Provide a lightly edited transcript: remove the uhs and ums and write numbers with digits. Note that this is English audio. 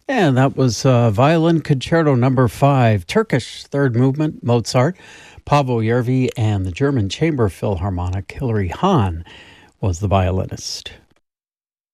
And that was Violin Concerto Number 5, Turkish Third Movement, Mozart, Paavo Järvi, and the German Chamber Philharmonic, Hilary Hahn was the violinist.